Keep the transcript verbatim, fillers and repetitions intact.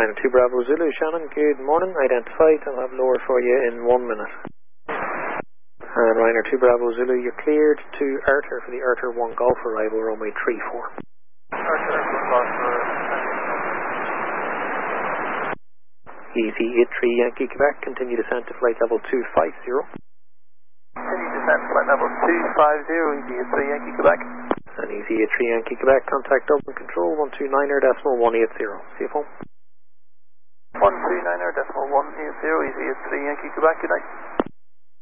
Ryanair two Bravo Zulu, Shannon, good morning. Identified, I'll have lower for you in one minute. And Ryanair two Bravo Zulu, you're cleared to Arthur for the Arthur one Golf arrival, runway three four. Arthur one Golf Easy eight three Yankee Quebec, continue descent to flight level two five zero. Continue descent to flight level two five zero, Easy eight three Yankee Quebec. And Easy eight three Yankee Quebec, contact Dublin Control one two niner decimal one eight zero. See you phone. one two niner decimal one eight zero, Easy eight three Yankee Quebec, good night.